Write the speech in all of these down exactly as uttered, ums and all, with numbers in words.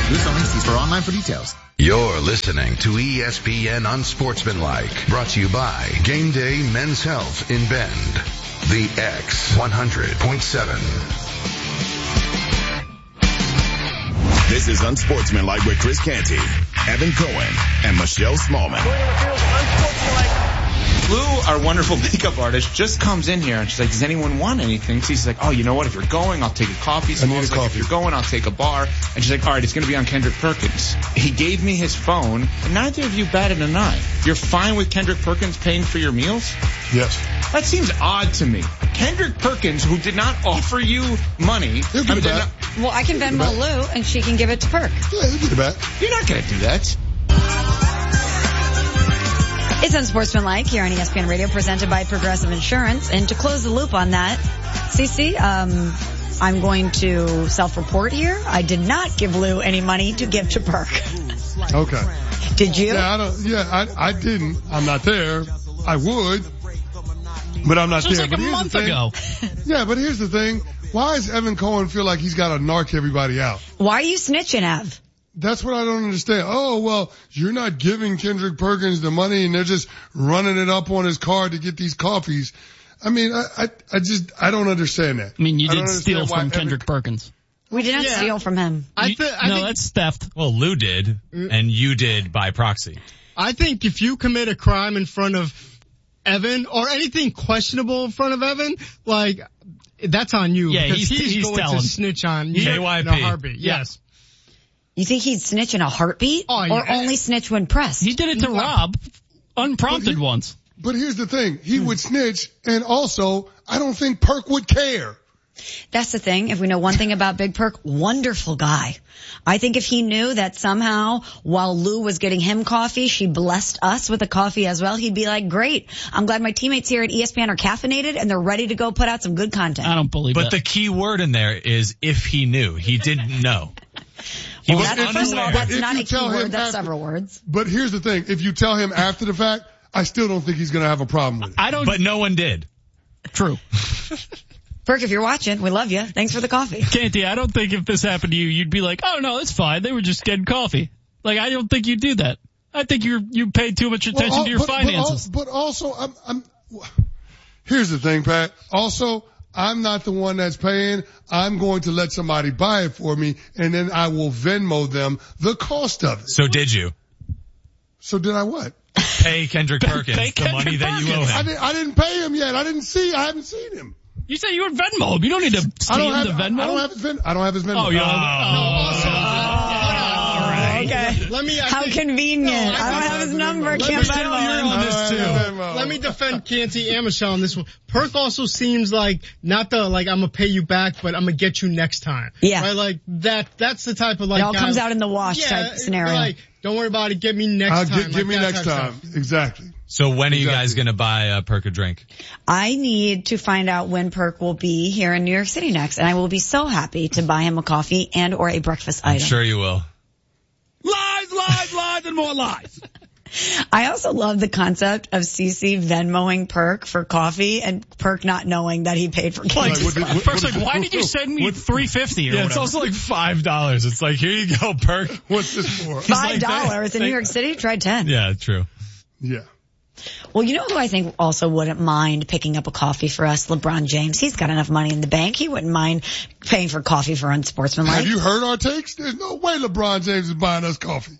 Use only. See store online for details. You're listening to E S P N Unsportsmanlike, brought to you by Game Day Men's Health in Bend. The X one hundred point seven. This is Unsportsmanlike with Chris Canty, Evan Cohen, and Michelle Smallman. Lou, our wonderful makeup artist, just comes in here and she's like, does anyone want anything? So he's like, oh, you know what? If you're going, I'll take a coffee. So I need a like, coffee. if you're going, I'll take a bar. And she's like, all right, it's going to be on Kendrick Perkins. He gave me his phone, and neither of you batted an eye. You're fine with Kendrick Perkins paying for your meals? Yes. That seems odd to me. Kendrick Perkins, who did not offer you money. He'll give I mean, it back. not, Well, I can Venmo Lou, and she can give it to Perk. Yeah, he'll get it back. you're not going to do that. It's Unsportsmanlike here on E S P N Radio, presented by Progressive Insurance. And to close the loop on that, Cece, um, I'm going to self-report here. I did not give Lou any money to give to Perk. Okay. Did you? Yeah, I don't, yeah, I, I didn't. I'm not there. I would, but I'm not Just there. like but a here's month the thing. ago. Yeah, but here's the thing. Why does Evan Cohen feel like he's got to narc everybody out? Why are you snitching, Ev? That's what I don't understand. Oh, well, you're not giving Kendrick Perkins the money and they're just running it up on his card to get these coffees. I mean, I, I, I just, I don't understand that. I mean, you I don't did steal understand why from Evan- Kendrick Perkins. We did not Yeah. steal from him. I, You- th- I no, think, that's theft. Well, Lou did, and you did by proxy. I think if you commit a crime in front of Evan or anything questionable in front of Evan, like, that's on you. Yeah, because he's- he's going telling. to snitch on you K in Y a P. heartbeat. Yeah. Yes. You think he'd snitch in a heartbeat? Oh, or yeah. only snitch when pressed? He did it to Rob, unprompted But he- once. But here's the thing. He would snitch, and also, I don't think Perk would care. That's the thing. If we know one thing about Big Perk, wonderful guy. I think if he knew that somehow while Lou was getting him coffee, she blessed us with a coffee as well, he'd be like, great. I'm glad my teammates here at E S P N are caffeinated and they're ready to go put out some good content. I don't believe But that. the key word in there is if he knew. He didn't know. He Well, was that's, first of all, unaware. that's If not you a key tell him word. That's after- several words. But here's the thing. If you tell him after the fact, I still don't think he's going to have a problem with it. I don't. But no one did. True. Perk, if you're watching, we love you. Thanks for the coffee. Canty, I don't think if this happened to you, you'd be like, oh no, it's fine. They were just getting coffee. Like, I don't think you'd do that. I think you you paid too much attention Well, to your but, but al- finances. But, also, I'm, I'm, here's the thing, Pat. Also, I'm not the one that's paying. I'm going to let somebody buy it for me, and then I will Venmo them the cost of it. So did you So did I what? pay Kendrick Perkins pay the Kendrick money that you owe Perkins. I him? didn't, I didn't pay him yet. I didn't see. I haven't seen him. You said you would Venmo him. You don't need to I steal don't have. the I, I Venmo. don't have his Venmo. I don't have his Venmo. Oh, you don't. Okay. Let me, I How think- convenient. No, I I don't think- have his number. Let Can't me Venmo tell you him. on this I too. don't have Venmo. Let me defend Canty and Michelle on this one. Perk also seems like not the like I'm gonna pay you back, but I'm gonna get you next time. Yeah. Right? Like that. That's the type of like. It all guy- comes out in the wash yeah, type scenario. Like, don't worry about it. Get me next I'll time. gi- give like me that next type time. stuff. Exactly. So when are you Exactly. guys going to buy uh, Perk a drink? I need to find out when Perk will be here in New York City next, and I will be so happy to buy him a coffee and or a breakfast I'm item. sure you will. Lies, lies, lies, and more lies. I also love the concept of Cece Venmoing Perk for coffee and Perk not knowing that he paid for Like, candy. what did- what- first, what- like, why did you send me three fifty or Yeah, it's whatever? also like five dollars. It's like, here you go, Perk. What's this for? Five like, dollars in they- New York City? Try ten. Yeah, true. Yeah. Well, you know who I think also wouldn't mind picking up a coffee for us? LeBron James. He's got enough money in the bank. He wouldn't mind paying for coffee for Unsportsmanlike. Have you heard our takes? There's no way LeBron James is buying us coffee.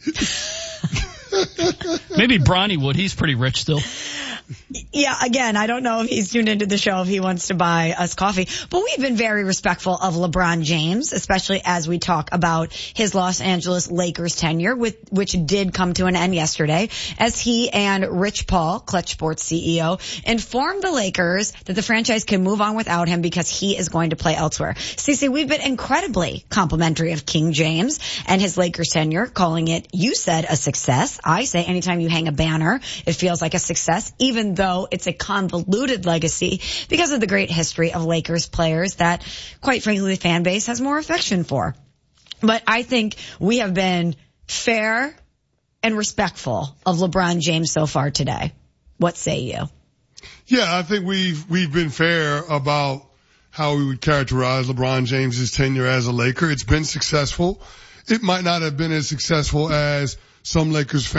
Maybe Bronny would. He's pretty rich still. Yeah, again, I don't know if he's tuned into the show if he wants to buy us coffee, but we've been very respectful of LeBron James, especially as we talk about his Los Angeles Lakers tenure, with, which did come to an end yesterday, as he and Rich Paul, Clutch Sports C E O, informed the Lakers that the franchise can move on without him because he is going to play elsewhere. Cece, we've been incredibly complimentary of King James and his Lakers tenure, calling it, you said, a success. I say anytime you hang a banner, it feels like a success, even though it's a convoluted legacy because of the great history of Lakers players that, quite frankly, the fan base has more affection for. But I think we have been fair and respectful of LeBron James so far today. What say you? Yeah, I think we've we've been fair about how we would characterize LeBron James's tenure as a Laker. It's been successful. It might not have been as successful as some Lakers fans